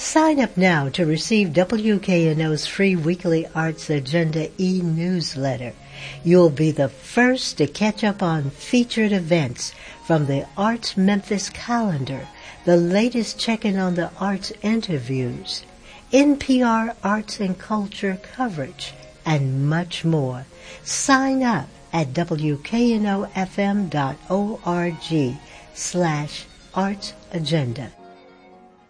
Sign up now to receive WKNO's free weekly Arts Agenda e-newsletter. You'll be the first to catch up on featured events from the Arts Memphis calendar, the latest check-in on the arts interviews, NPR arts and culture coverage, and much more. Sign up at WKNOFM.org/artsagenda.